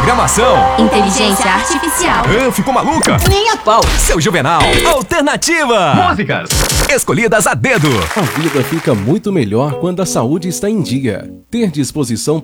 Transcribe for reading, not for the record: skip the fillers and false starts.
Programação. Inteligência artificial. Ficou maluca? Nem a pau. Seu Juvenal. Alternativa. Músicas escolhidas a dedo. A vida fica muito melhor quando a saúde está em dia. Ter disposição